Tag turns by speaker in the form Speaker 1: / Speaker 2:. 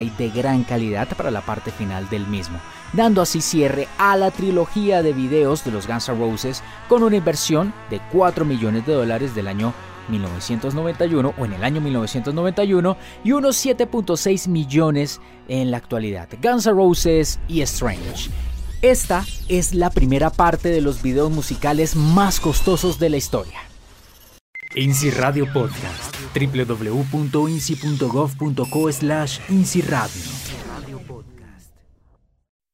Speaker 1: y de gran calidad para la parte final del mismo, dando así cierre a la trilogía de videos de los Guns N' Roses con una inversión de $4 millones del año 1991 o en el año 1991 y unos 7.6 millones en la actualidad. Guns N' Roses y Strange. Esta es la primera parte de los videos musicales más costosos de la historia. INSI Radio Podcast, www.insi.gov.co/INSI Radio.